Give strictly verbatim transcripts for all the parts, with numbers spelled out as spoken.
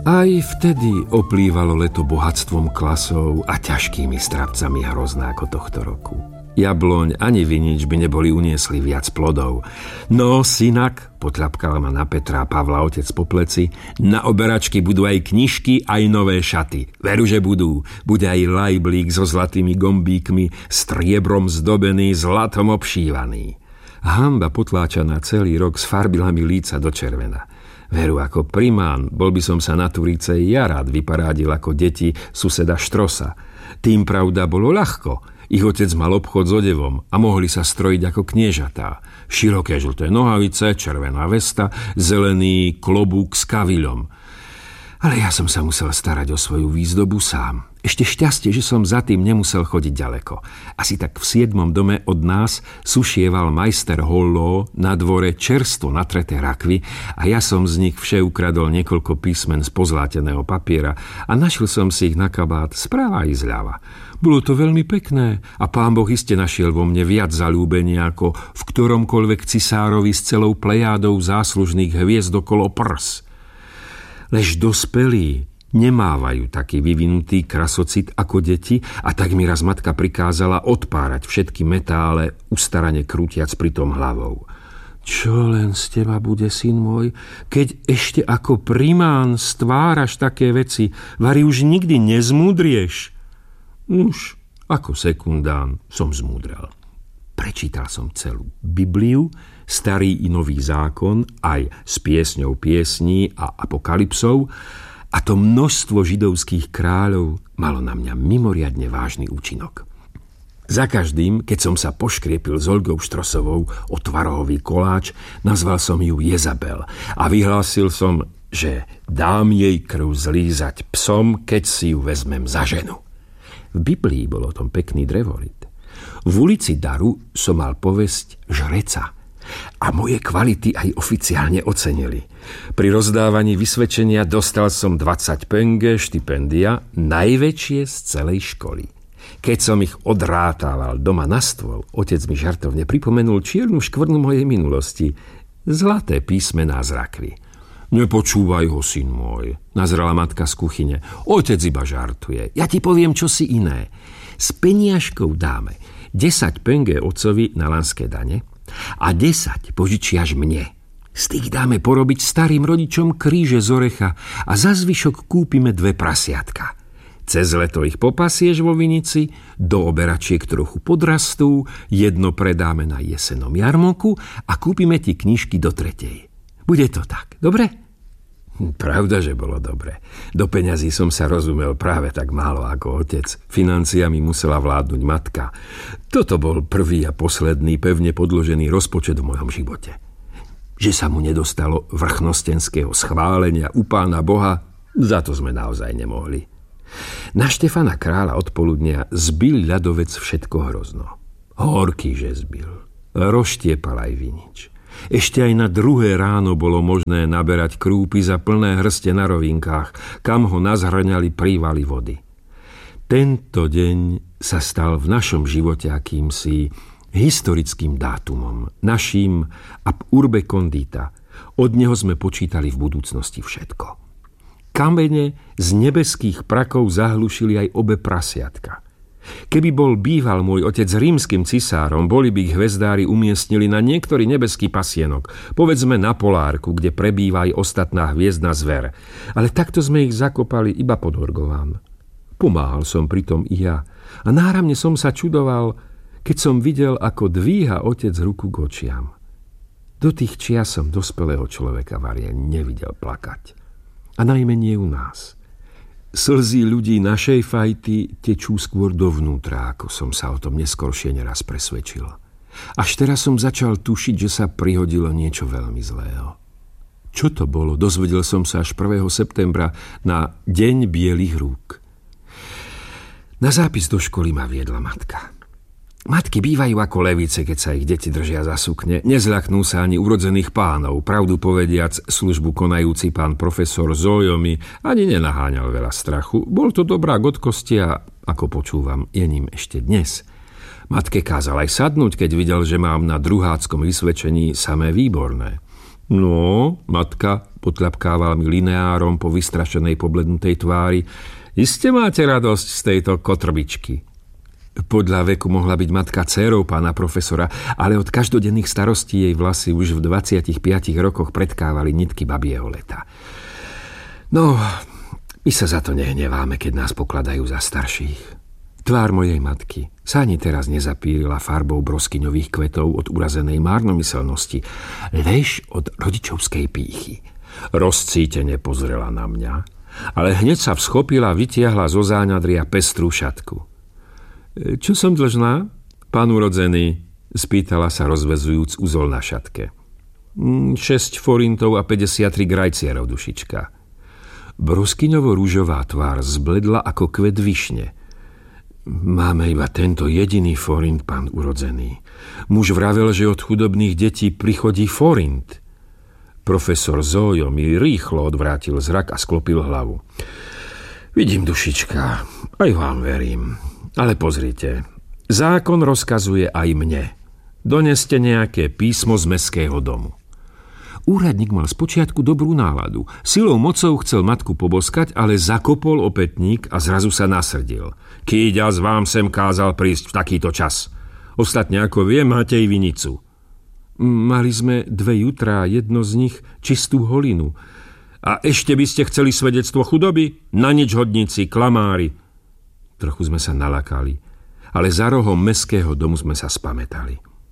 Aj vtedy oplývalo leto bohatstvom klasov a ťažkými strapcami hrozná ako tohto roku. Jabloň ani vinič by neboli uniesli viac plodov. No, synak, potľapkala ma na Petra a Pavla otec po pleci, na oberačky budú aj knižky, aj nové šaty. Veru, že budú. Bude aj lajblík so zlatými gombíkmi, striebrom zdobený, zlatom obšívaný. Hamba potláčaná celý rok sfarbila mi líca do červena. Veru, ako primán, bol by som sa na Turice ja rád vyparádil ako deti suseda Štrosa. Tým pravda bolo ľahko. Ich otec mal obchod s odevom a mohli sa strojiť ako kniežatá. Široké žlté nohavice, červená vesta, zelený klobúk s kaviľom. Ale ja som sa musel starať o svoju výzdobu sám. Ešte šťastie, že som za tým nemusel chodiť ďaleko. Asi tak v siedmom dome od nás sušieval majster Hollo na dvore čerstvo natreté rakvy a ja som z nich vše ukradol niekoľko písmen z pozláteného papiera a našiel som si ich na kabát správa i zľava. Bolo to veľmi pekné a pán Boh iste našiel vo mne viac zaľúbenia ako v ktoromkoľvek cisárovi s celou plejádou záslužných hviezd okolo prs. Lež dospelí nemávajú taký vyvinutý krasocit ako deti a tak mi raz matka prikázala odpárať všetky metále, ustarane krútiac pritom hlavou. Čo len z teba bude, syn môj, keď ešte ako primán stváraš také veci, vari už nikdy nezmúdrieš? Nuž, ako sekundán som zmúdrel. Prečítal som celú Bibliu, starý i nový zákon, aj s piesňou piesní a apokalypsou, a to množstvo židovských kráľov malo na mňa mimoriadne vážny účinok. Za každým, keď som sa poškriepil s Olgou Štrosovou o tvarohový koláč, nazval som ju Jezabel a vyhlásil som, že dám jej krv zlízať psom, keď si ju vezmem za ženu. V Biblii bol o tom pekný drevorit. V ulici Daru som mal povesť žreca a moje kvality aj oficiálne ocenili. Pri rozdávaní vysvedčenia dostal som dvadsať penge štipendia, najväčšie z celej školy. Keď som ich odrátával doma na stôl, otec mi žartovne pripomenul čiernu škvrnu mojej minulosti, zlaté písmená z rakvy. Nepočúvaj ho, syn môj, nazrela matka z kuchyne. Otec iba žartuje. Ja ti poviem čosi iné. S peniažkou dáme desať penge otcovi na lanské dane a desať požičiaš mne. Z tých dáme porobiť starým rodičom kríže z orecha a za zvyšok kúpime dve prasiatka. Cez leto ich popasieš vo vinici, do oberačiek trochu podrastú, jedno predáme na jesennom jarmoku a kúpime ti knižky do tretej. Bude to tak, dobre? Pravda, že bolo dobre. Do peňazí som sa rozumel práve tak málo ako otec. Financiami musela vládnuť matka. Toto bol prvý a posledný pevne podložený rozpočet v mojom živote. Že sa mu nedostalo vrchnostenského schválenia u Pána Boha, za to sme naozaj nemohli. Na Štefana Kráľa odpoludnia zbil ľadovec všetko hrozno. Horký, že zbil. Roštiepal aj vinič. Ešte aj na druhé ráno bolo možné naberať krúpy za plné hrste na rovinkách, kam ho nazhrňali prívaly vody. Tento deň sa stal v našom živote akýmsi historickým dátumom, naším ab urbe condita. Od neho sme počítali v budúcnosti všetko. Kamene z nebeských prakov zahlušili aj obe prasiatka. Keby bol býval môj otec rímskym cisárom, boli by ich hvezdári umiestnili na niektorý nebeský pasienok, povedzme na Polárku, kde prebýva aj ostatná hviezdna zver. Ale takto sme ich zakopali iba pod Horgován. Pomáhal som pritom i ja a náramne som sa čudoval, keď som videl, ako dvíha otec ruku k očiam. Do tých čias som dospelého človeka varie nevidel plakať. A najmä nie u nás. Slzy ľudí našej fajty tečú skôr dovnútra, ako som sa o tom neskoršie neraz presvedčil. Až teraz som začal tušiť, že sa prihodilo niečo veľmi zlého. Čo to bolo, dozvedel som sa až prvého septembra na Deň bielých rúk. Na zápis do školy ma viedla matka. Matky bývajú ako levice, keď sa ich deti držia za sukne. Nezľaknú sa ani urodzených pánov. Pravdu povediac, službu konajúci pán profesor Zojo mi ani nenaháňal veľa strachu. Bol to dobrá godkosti a, ako počúvam, je ním ešte dnes. Matke kázal aj sadnúť, keď videl, že mám na druháckom vysvedčení samé výborné. No, matka potľapkával mi lineárom po vystrašenej poblednutej tvári. Iste máte radosť z tejto kotrbičky. Podľa veku mohla byť matka dcérou pána profesora, ale od každodenných starostí jej vlasy už v dvadsiatich piatich rokoch predkávali nitky babieho leta. No, my sa za to nehneváme, keď nás pokladajú za starších. Tvár mojej matky sa ani teraz nezapírila farbou broskyňových kvetov od urazenej márnomyselnosti, lež od rodičovskej pýchy. Rozcítene pozrela na mňa, ale hneď sa vschopila a vytiahla zo záňadria pestrú šatku. Čo som dlžná, pán urodzený? Spýtala sa rozvezujúc uzol na šatke. Šesť forintov a päťdesiattri grajcierov, dušička. Broskyňovo-rúžová tvár zbledla ako kvet višne. Máme iba tento jediný forint, pán urodzený. Muž vravel, že od chudobných detí prichodí forint. Profesor Zójo mi rýchlo odvrátil zrak a sklopil hlavu. Vidím, dušička, aj vám verím. Ale pozrite, zákon rozkazuje aj mne. Doneste nejaké písmo z mestského domu. Úradník mal spočiatku dobrú náladu. Silou mocou chcel matku poboskať, ale zakopol opätník a zrazu sa nasrdil. Kýďaz vám sem kázal prísť v takýto čas. Ostatne, ako vie, máte i vinicu. Mali sme dve jutrá, jedno z nich čistú holinu. A ešte by ste chceli svedectvo chudoby? Na nič hodníci, klamári. Trochu sme sa nalakali, ale za rohom mestského domu sme sa spamätali.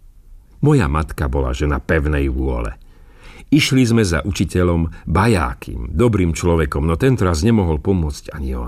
Moja matka bola žena pevnej vôle. Išli sme za učiteľom Bajákym, dobrým človekom, no tento raz nemohol pomôcť ani on.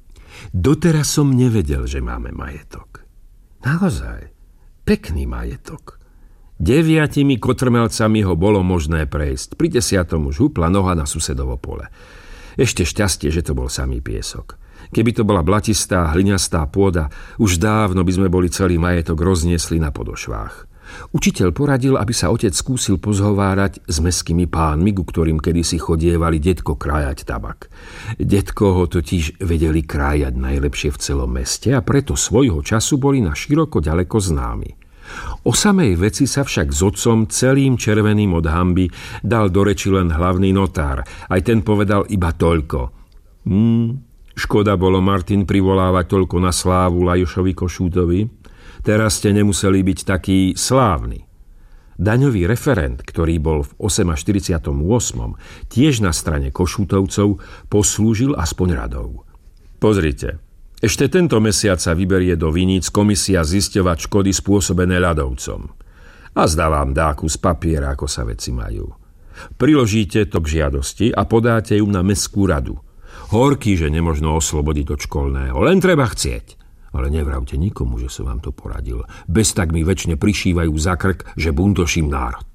Doteraz som nevedel, že máme majetok. Naozaj, pekný majetok. Deviatimi kotrmelcami ho bolo možné prejsť. Pri desiatom už hupla noha na susedovo pole. Ešte šťastie, že to bol samý piesok. Keby to bola blatistá, hliňastá pôda, už dávno by sme boli celý majetok rozniesli na podošvách. Učiteľ poradil, aby sa otec skúsil pozhovárať s mestskými pánmi, ku ktorým kedysi chodievali detko krájať tabak. Detko ho totiž vedeli krájať najlepšie v celom meste a preto svojho času boli na široko ďaleko známi. O samej veci sa však s otcom celým červeným od hanby dal do reči len hlavný notár. Aj ten povedal iba toľko. Hmm, škoda bolo, Martin, privolávať toľko na slávu Lajošovi Košútovi. Teraz ste nemuseli byť taký slávny. Daňový referent, ktorý bol v štyridsiatom ôsmom tiež na strane Košútovcov, poslúžil aspoň radou. Pozrite, ešte tento mesiac sa vyberie do viníc komisia zisťovať škody spôsobené ľadovcom. A zdá vám dáku z papiera, ako sa veci majú. Priložíte to k žiadosti a podáte ju na mestskú radu. Horký, že nemožno oslobodiť od školného, len treba chcieť. Ale nevravte nikomu, že som vám to poradil. Bez tak mi väčšine prišívajú za krk, že buntoším národ.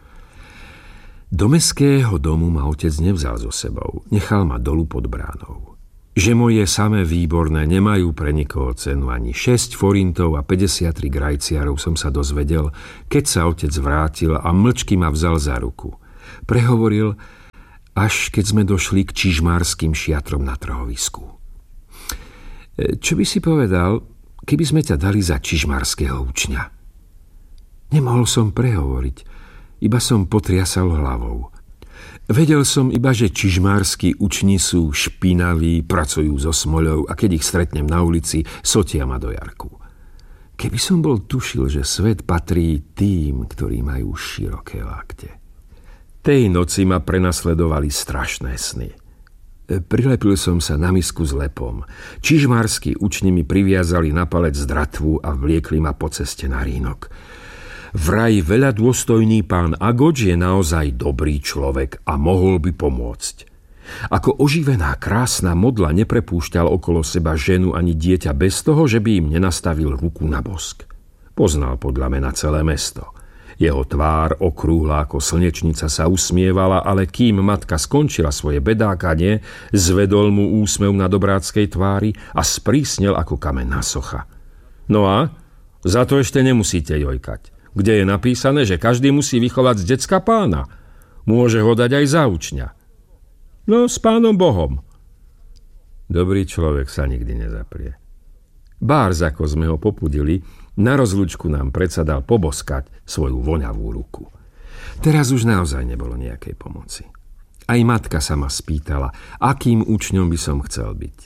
Do mestského domu ma otec nevzal so sebou. Nechal ma dolu pod bránou. Že moje samé výborné nemajú pre nikoho cenu ani šesť forintov a päťdesiattri grajciarov som sa dozvedel, keď sa otec vrátil a mlčky ma vzal za ruku. Prehovoril, až keď sme došli k čižmárskym šiatrom na trhovisku. Čo by si povedal, keby sme ťa dali za čižmárskeho učňa? Nemohol som prehovoriť, iba som potriasal hlavou. Vedel som iba, že čižmárski učni sú špinaví, pracujú so smoľou a keď ich stretnem na ulici, sotia ma do jarku. Keby som bol tušil, že svet patrí tým, ktorí majú široké lakte. Tej noci ma prenasledovali strašné sny. Prilepil som sa na misku s lepom. Čižmársky učni mi priviazali na palec dratvu a vliekli ma po ceste na rínok. Vraj veľa dôstojný pán Agoč je naozaj dobrý človek a mohol by pomôcť. Ako oživená krásna modla neprepúšťal okolo seba ženu ani dieťa bez toho, že by im nenastavil ruku na bosk. Poznal podľa mena celé mesto. Jeho tvár, okrúhla ako slnečnica, sa usmievala, ale kým matka skončila svoje bedákanie, zvedol mu úsmev na dobráckej tvári a sprísnel ako kamenná socha. No a? Za to ešte nemusíte jojkať. Kde je napísané, že každý musí vychovať z decka pána. Môže ho dať aj za učňa. No, s pánom Bohom. Dobrý človek sa nikdy nezaprie. Bárs, ako sme ho popudili, na rozlúčku nám predsa dal poboskať svoju voňavú ruku. Teraz už naozaj nebolo nejakej pomoci. Aj matka sa ma spýtala, akým učňom by som chcel byť.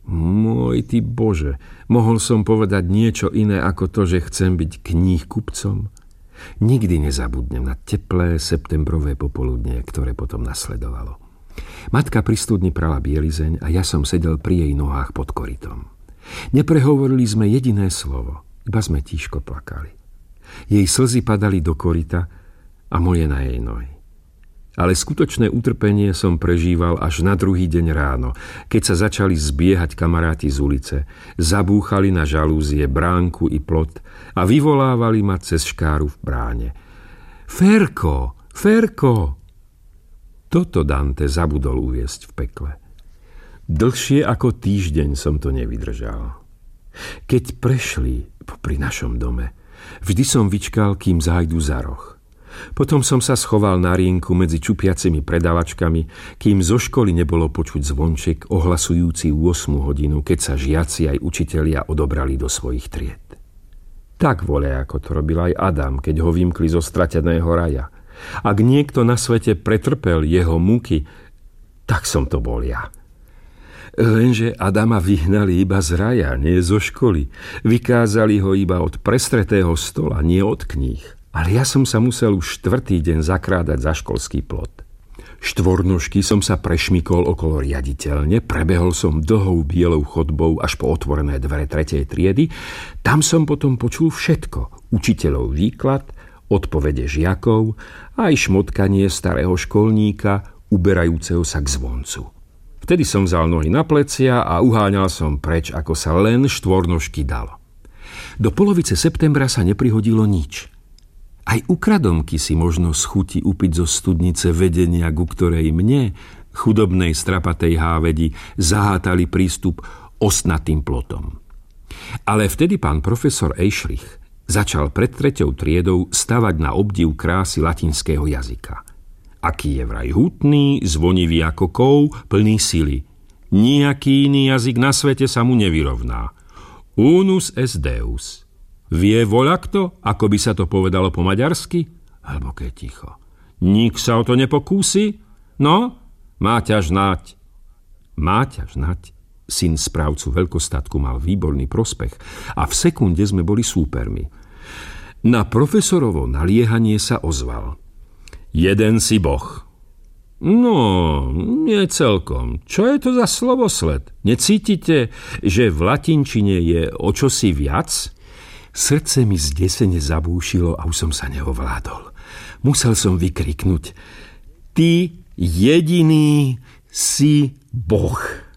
Môj ty Bože, mohol som povedať niečo iné ako to, že chcem byť kníhkupcom? Nikdy nezabudnem na teplé septembrové popoludnie, ktoré potom nasledovalo. Matka pri studni prala bielizeň a ja som sedel pri jej nohách pod korytom. Neprehovorili sme jediné slovo, iba sme tížko plakali. Jej slzy padali do koryta a moje na jej nohy. Ale skutočné utrpenie som prežíval až na druhý deň ráno, keď sa začali zbiehať kamaráti z ulice, zabúchali na žalúzie, bránku i plot a vyvolávali ma cez škáru v bráne. Ferko, Ferko! Toto Dante zabudol uviesť v pekle. Dlhšie ako týždeň som to nevydržal. Keď prešli popri našom dome, vždy som vyčkal, kým zájdu za roh. Potom som sa schoval na rienku medzi čupiacimi predavačkami, kým zo školy nebolo počuť zvonček ohlasujúci ôsmu hodinu, keď sa žiaci aj učitelia odobrali do svojich tried. Tak voľa, ako to robil aj Adam, keď ho vymkli zo strateného raja. Ak niekto na svete pretrpel jeho múky, tak som to bol ja. Lenže Adama vyhnali iba z raja, nie zo školy. Vykázali ho iba od prestretého stola, nie od kníh. Ale ja som sa musel už štvrtý deň zakrádať za školský plot. Štvornožky som sa prešmykol okolo riaditeľne, prebehol som dlhou bielou chodbou až po otvorené dvere tretej triedy. Tam som potom počul všetko. Učiteľov výklad, odpovede žiakov a aj šmotkanie starého školníka, uberajúceho sa k zvoncu. Vtedy som vzal nohy na plecia a uháňal som preč, ako sa len štvornožky dalo. Do polovice septembra sa neprihodilo nič. Aj ukradomky si možno z chuti upiť zo studnice vedenia, ku ktorej mne, chudobnej strapatej hávedi, zahátali prístup ostnatým plotom. Ale vtedy pán profesor Eichlich začal pred treťou triedou stavať na obdiv krásy latinského jazyka. Aký je vraj hutný, zvonivý ako kov, plný sily. Nijaký iný jazyk na svete sa mu nevyrovná. Unus est Deus. Vie voľakto, ako by sa to povedalo po maďarsky? Hlboké ticho. Nik sa o to nepokúsi? No, Máťa žnať. Máťa žnať, syn správcu veľkostatku, mal výborný prospech a v sekunde sme boli súpermi. Na profesorovo naliehanie sa ozval. Jeden si boh. No, nie celkom. Čo je to za slovosled? Necítite, že v latinčine je o čosi viac? Srdce mi zdesene zabúšilo a už som sa neovládol. Musel som vykriknúť: Ty jediný si Boh.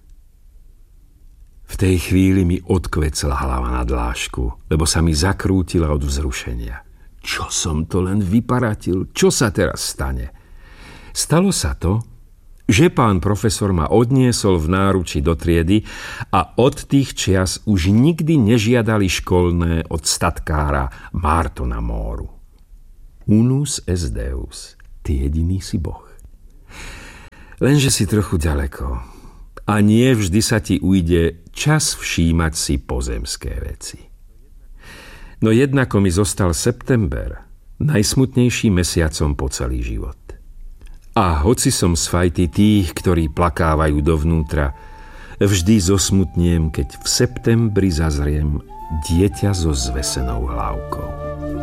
V tej chvíli mi odkvecla hlava na dlášku, lebo sa mi zakrútila od vzrušenia. Čo som to len vyparatil? Čo sa teraz stane? Stalo sa to, že pán profesor ma odniesol v náruči do triedy a od tých čias už nikdy nežiadali školné od statkára Martona Móru. Unus est Deus, ty jediný si Boh. Lenže si trochu ďaleko a nie vždy sa ti ujde čas všímať si pozemské veci. No jednako mi zostal september, najsmutnejším mesiacom po celý život. A hoci som z fajty tých, ktorí plakávajú dovnútra, vždy zosmutniem, keď v septembri zazriem dieťa so zvesenou hlavkou.